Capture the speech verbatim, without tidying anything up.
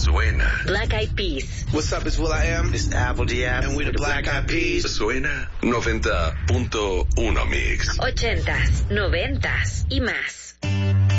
Suena. Black Eyed Peas. What's up, it's Will I Am. It's Apple D M. And we the Black Eyed Peas. Suena noventa punto uno Mix. Ochentas, noventas y más.